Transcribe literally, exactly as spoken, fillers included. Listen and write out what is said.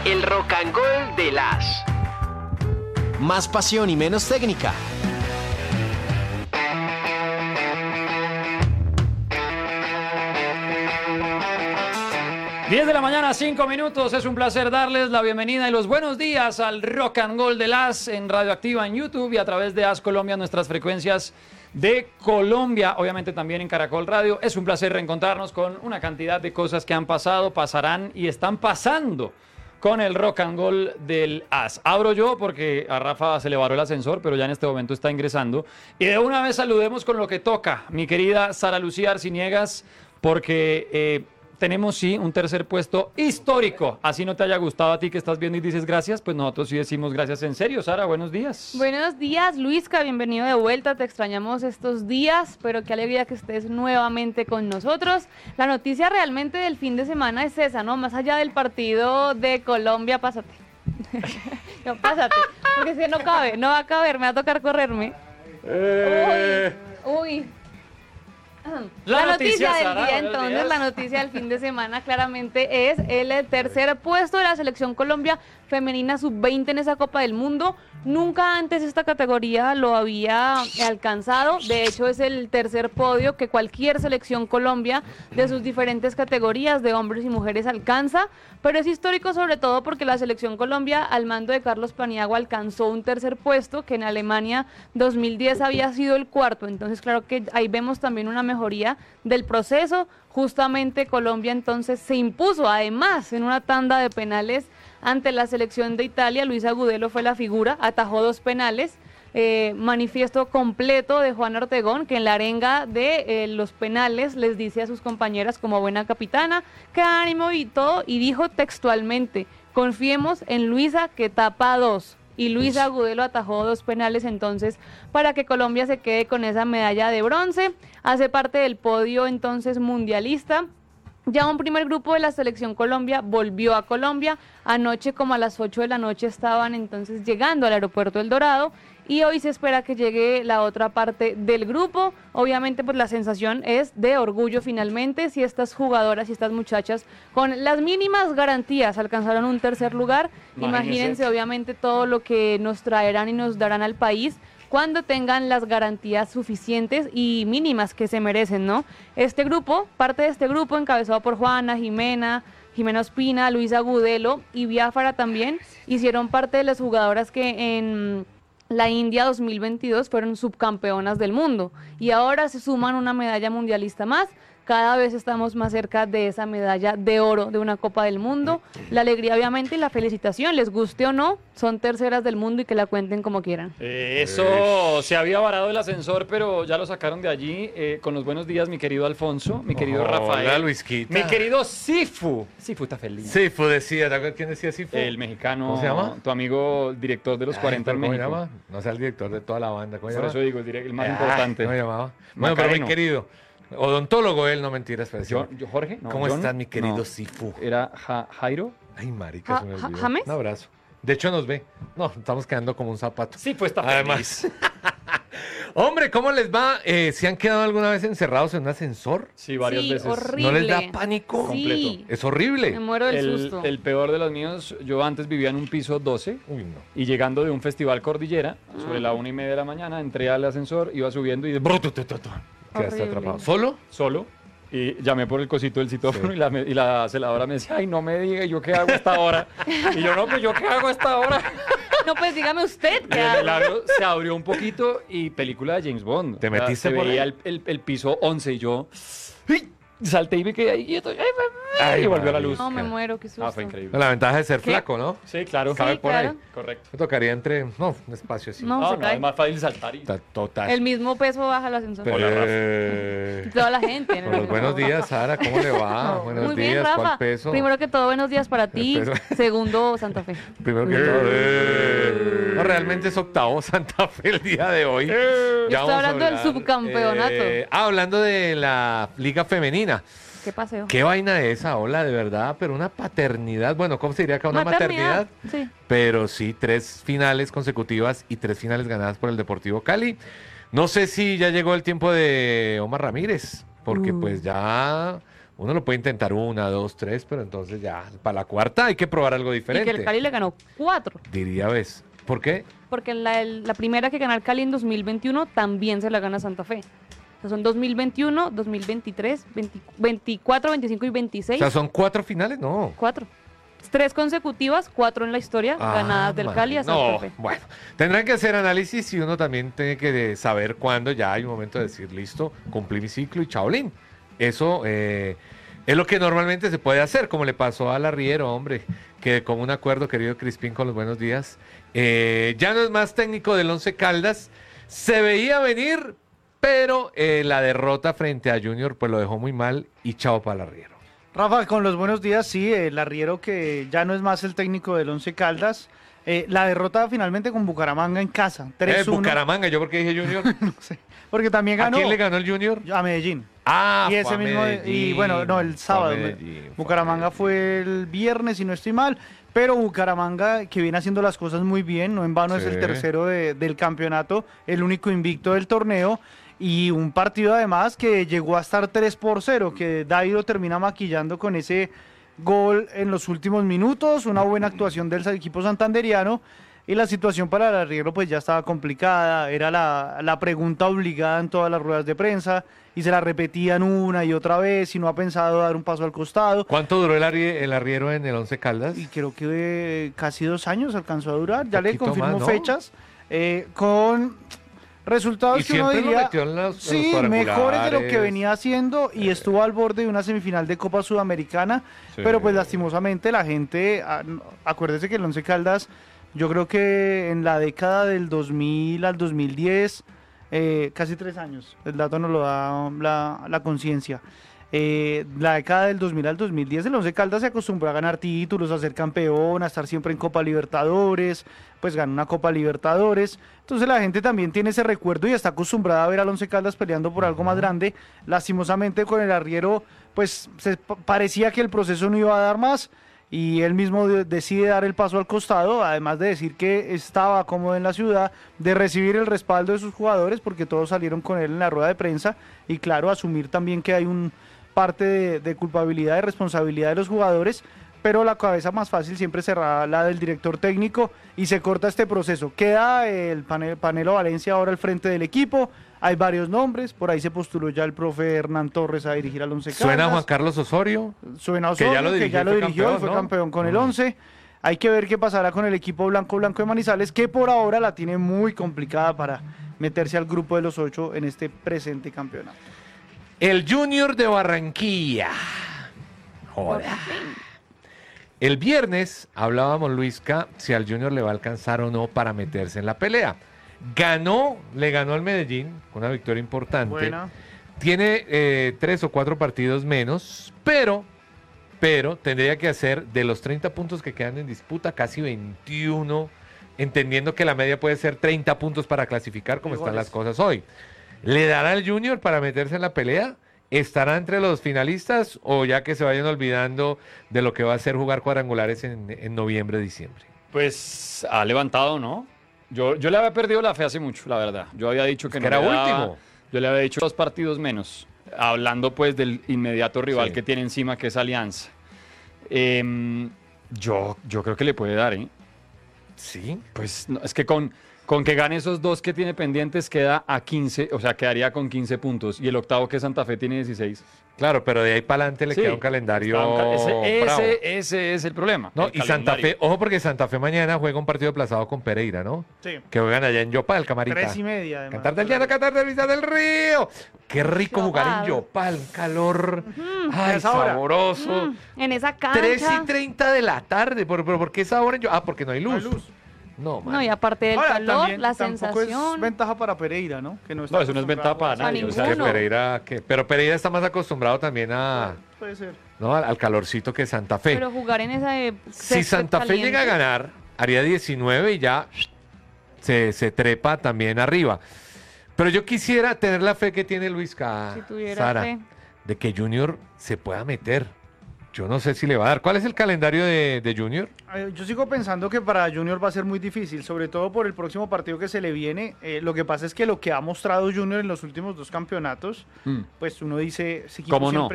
El Rock and Roll de las. Más pasión y menos técnica. diez de la mañana, cinco minutos. Es un placer darles la bienvenida y los buenos días al Rock and Roll de las en Radioactiva en YouTube y a través de As Colombia, nuestras frecuencias de Colombia, obviamente también en Caracol Radio. Es un placer reencontrarnos con una cantidad de cosas que han pasado, pasarán y están pasando con el Rock and Roll del As. Abro yo porque a Rafa se le varó el ascensor, pero ya en este momento está ingresando. Y de una vez saludemos con lo que toca, mi querida Sara Lucía Arciniegas, porque eh, tenemos, sí, un tercer puesto histórico. Así no te haya gustado a ti que estás viendo y dices gracias, pues nosotros sí decimos gracias en serio. Sara, buenos días. Buenos días, Luisca, bienvenido de vuelta. Te extrañamos estos días, pero qué alegría que estés nuevamente con nosotros. La noticia realmente del fin de semana es esa, ¿no? Más allá del partido de Colombia, pásate. No, pásate, porque si no cabe, no va a caber, me va a tocar correrme. Eh... Uy, uy. La, la noticia, noticia del Sara, día, entonces, días. la noticia del fin de semana claramente es el tercer puesto de la Selección Colombia Femenina sub veinte en esa Copa del Mundo. Nunca antes esta categoría lo había alcanzado, de hecho es el tercer podio que cualquier Selección Colombia de sus diferentes categorías de hombres y mujeres alcanza, pero es histórico sobre todo porque la Selección Colombia al mando de Carlos Paniagua alcanzó un tercer puesto que en Alemania dos mil diez había sido el cuarto, entonces claro que ahí vemos también una mejoría del proceso. Justamente Colombia entonces se impuso además en una tanda de penales ante la selección de Italia. Luis Agudelo fue la figura, atajó dos penales. Eh, manifiesto completo de Juan Ortegón, que en la arenga de eh, los penales les dice a sus compañeras como buena capitana que ánimo y todo, y dijo textualmente: confiemos en Luisa que tapa dos. Y Luis Agudelo atajó dos penales entonces para que Colombia se quede con esa medalla de bronce. Hace parte del podio entonces mundialista. Ya un primer grupo de la Selección Colombia volvió a Colombia. Anoche como a las ocho de la noche estaban entonces llegando al aeropuerto El Dorado y hoy se espera que llegue la otra parte del grupo. Obviamente pues la sensación es de orgullo finalmente si estas jugadoras y estas muchachas con las mínimas garantías alcanzaron un tercer lugar. Imagínense, Imagínense obviamente todo lo que nos traerán y nos darán al país cuando tengan las garantías suficientes y mínimas que se merecen, ¿no? Este grupo, parte de este grupo encabezado por Juana, Jimena, Jimena Ospina, Luis Agudelo y Biafara también, hicieron parte de las jugadoras que en la India dos mil veintidós fueron subcampeonas del mundo y ahora se suman una medalla mundialista más. Cada vez estamos más cerca de esa medalla de oro de una Copa del Mundo. La alegría obviamente y la felicitación, les guste o no, son terceras del mundo y que la cuenten como quieran. Eh, eso, se había varado el ascensor, pero ya lo sacaron de allí. Eh, con los buenos días, mi querido Alfonso, mi querido Hola, Rafael. Luisquita. Mi querido Sifu. Sifu está feliz. Sifu decía, ¿te acuerdas quién decía Sifu? El mexicano. ¿Cómo se llama? Tu amigo, director de los Ay, cuarenta en ¿cómo México. se llama? No sea el director de toda la banda. ¿Cómo se Por llama? eso digo, el, direct, el más Ay, importante. ¿Cómo se llamaba? Bueno, pero Macareno. mi querido. Odontólogo él, no mentiras. Pero Yo, yo, Jorge. No, ¿Cómo John, estás, mi querido no. Sifu? Era ja, Jairo. Ay, marica, Ja- se me Ja- olvidó. ¿James? Un abrazo. De hecho, nos ve. No, estamos quedando como un zapato. Sí, pues está Además. feliz. Hombre, ¿cómo les va? Eh, ¿Se han quedado alguna vez encerrados en un ascensor? Sí, varias Sí, veces. horrible. ¿No les da pánico? Sí, Es horrible. me muero del El, susto. el peor de los míos, yo antes vivía en un piso doce. Uy, no. Y llegando de un festival Cordillera, sobre la una y media de la mañana, entré al ascensor, iba subiendo y de brututututu, Quedaste Horrible. atrapado. ¿Solo? solo. Y llamé por el cosito del citófono Sí. y, la, me- y la celadora me decía, ay, no me diga, ¿y yo qué hago a esta hora? Y yo, no, pues yo qué hago a esta hora. No, pues dígame usted Y qué el hago. milagro se abrió un poquito y película de James Bond. ¿Te O sea, metiste se por veía ahí? el, el, el piso once y yo ¡ay! Salté y me quedé ahí quieto. ¡Ay, Ay, y volvió la madre. luz. No, me muero, qué susto. Ah, fue increíble. La ventaja de ser ¿Qué? flaco, ¿no? Sí, claro. Sí, Cabe por ahí. claro. Correcto. Me tocaría entre... No, un espacio así. No, No, se no, cae. es más fácil saltar y... Ta- Total. El mismo peso baja el ascensor. Pero, Hola, Rafa. eh, Toda la gente. ¿no? con los buenos días, Sara, ¿cómo le va? Buenos Muy días, bien, ¿cuál Rafa. peso? Primero que todo, buenos días para ti. peso. Segundo, Santa Fe. Primero que todo. eh, No, realmente es octavo Santa Fe el día de hoy. Ya Estoy vamos a hablando del hablar, subcampeonato. eh, ah, hablando de la Liga Femenina. ¿Qué paseo? Qué vaina esa, hola, de verdad, pero una paternidad. Bueno, ¿cómo se diría acá? Una maternidad. Sí. Pero sí, tres finales consecutivas y tres finales ganadas por el Deportivo Cali. No sé si ya llegó el tiempo de Omar Ramírez, porque Uh. pues ya Uno lo puede intentar una, dos, tres, pero entonces ya, para la cuarta hay que probar algo Y diferente. que el Cali le ganó cuatro. Diría, ¿ves? ¿Por qué? Porque la, el- la primera que ganó el Cali en dos mil veintiuno también se la gana Santa Fe. O sea, son dos mil veintiuno, dos mil veintitrés, veinte veinticuatro, veinticinco y O veintiséis. sea, ¿son cuatro finales? No. Cuatro. Tres consecutivas, cuatro en la historia, Ah, ganadas del man. Cali a Santa No, Fe. bueno, tendrán que hacer análisis y uno también tiene que saber cuándo ya hay un momento de decir, listo, cumplí mi ciclo y chaolín. Eso eh, es lo que normalmente se puede hacer, como le pasó a Larriero, hombre, que con un acuerdo, querido Crispín, con los buenos días, eh, ya no es más técnico del Once Caldas, se veía venir, pero eh, la derrota frente a Junior pues lo dejó muy mal y chao para Larriero. Rafa, con los buenos días, sí, el arriero que ya no es más el técnico del Once Caldas. Eh, la derrota finalmente con Bucaramanga en casa, Eh, tres uno. Bucaramanga, yo porque dije Junior. No sé, porque también ¿A ganó quién le ganó el Junior? a Medellín. Ah, y fue ese a mismo, y Medellín, bueno, no, el fue a sábado. Medellín, fue a Bucaramanga Medellín. fue el viernes, si no estoy mal, pero Bucaramanga, que viene haciendo las cosas muy bien, no en vano es Sí. el tercero de- del campeonato, el único invicto del torneo, y un partido además que llegó a estar tres por cero, que Dairo termina maquillando con ese gol en los últimos minutos, una buena actuación del equipo santanderiano, y la situación para el arriero pues ya estaba complicada, era la, la pregunta obligada en todas las ruedas de prensa, y se la repetían una y otra vez, si no ha pensado dar un paso al costado. ¿Cuánto duró el, arrie- el arriero en el Once Caldas? Y creo que eh, casi dos años alcanzó a durar. Ya le Poquito confirmó más, ¿no? fechas eh, con resultados Y que uno siempre lo diría metió en los- en sí, los mejores de lo que cuadrangulares. venía haciendo y Eh. estuvo al borde de una semifinal de Copa Sudamericana, Sí. pero pues lastimosamente la gente, ah, no, acuérdese que el Once Caldas, yo creo que en la década del dos mil al dos mil diez, eh, casi tres años, el dato nos lo da la, la conciencia. Eh, la década del dos mil al dos mil diez, el Once Caldas se acostumbró a ganar títulos, a ser campeón, a estar siempre en Copa Libertadores, pues ganó una Copa Libertadores. Entonces la gente también tiene ese recuerdo y está acostumbrada a ver al Once Caldas peleando por algo más grande. Lastimosamente con el arriero, pues se pa- parecía que el proceso no iba a dar más y él mismo de- decide dar el paso al costado, además de decir que estaba cómodo en la ciudad, de recibir el respaldo de sus jugadores, porque todos salieron con él en la rueda de prensa, y claro, asumir también que hay un parte de, de culpabilidad y responsabilidad de los jugadores, pero la cabeza más fácil siempre será la del director técnico y se corta este proceso. Queda el panel, Panelo Valencia ahora al frente del equipo, hay varios nombres, por ahí se postuló ya el profe Hernán Torres a dirigir al Once Caldas. ¿Suena Juan Carlos Osorio? Suena Que ya Osorio, lo que dirigió ya y lo fue dirigió y campeón, fue ¿no? campeón con el Mm. once. Hay que ver qué pasará con el equipo blanco blanco de Manizales, que por ahora la tiene muy complicada para meterse al grupo de los ocho en este presente campeonato. El Junior de Barranquilla. Joda. El viernes hablábamos, Luisca, si al Junior le va a alcanzar o no para meterse en la pelea. Ganó, le ganó al Medellín, una victoria importante. Buena. Tiene eh, tres o cuatro partidos menos, pero, pero tendría que hacer de los treinta puntos que quedan en disputa, casi veintiuno, entendiendo que la media puede ser treinta puntos para clasificar, como están Iguales. las cosas hoy. ¿Le dará al Junior para meterse en la pelea? ¿Estará entre los finalistas o ya que se vayan olvidando de lo que va a ser jugar cuadrangulares en, en noviembre, diciembre? Pues ha levantado, ¿no? Yo, yo le había perdido la fe hace mucho, la verdad. Yo había dicho que, que no era le daba- último. Yo le había dicho dos partidos menos, hablando pues del inmediato rival Sí. que tiene encima, que es Alianza. Em, yo, yo creo que le puede dar, ¿eh? Sí. Pues no, es que con, con que gane esos dos que tiene pendientes queda a quince, o sea, quedaría con quince puntos. Y el octavo, que es Santa Fe, tiene dieciséis. Claro, pero de ahí para adelante le Sí, queda un calendario está un ca- ese, bravo. ese, ese es el problema. No, el y Santa calendario. Fe, ojo porque Santa Fe mañana juega un partido aplazado con Pereira, ¿no? Sí. Que juegan allá en Yopal, camarita. Tres y media, además. Cantar del llano, cantar de Vista del Río. Qué rico jugar en Yopal, un calor. Ay, esa hora. sabroso. Mm, en esa cancha. Tres y treinta de la tarde. ¿Pero, pero por qué esa hora en Yopal? Ah, porque no hay luz. No hay luz. No, man. No, y aparte del Ahora, calor, también la tampoco es sensación. ventaja para Pereira, ¿no? Que no, está No, eso no es ventaja para acostumbrado a- nadie, o Es sea, que ninguno. Pereira, ¿qué? Pero Pereira está más acostumbrado también a, Puede ser. ¿no? al, al calorcito que Santa Fe. Pero jugar en esa de Si césped Santa Fe caliente. llega a ganar, haría diecinueve y ya se, se trepa también arriba. Pero yo quisiera tener la fe que tiene Luisca, Si tuviera Sara, fe. de que Junior se pueda meter. Yo no sé si le va a dar. ¿Cuál es el calendario de, de Junior? Eh, Yo sigo pensando que para Junior va a ser muy difícil, sobre todo por el próximo partido que se le viene. Eh, lo que pasa es que lo que ha mostrado Junior en los últimos dos campeonatos, Mm. pues uno dice, ese equipo ¿Cómo no? siempre